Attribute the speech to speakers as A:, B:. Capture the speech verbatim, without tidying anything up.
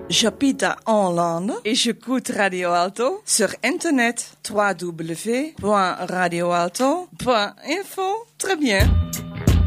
A: J'habite à Hollande et j'écoute Radio Alto sur Internet w w w point radio alto point info. Très bien.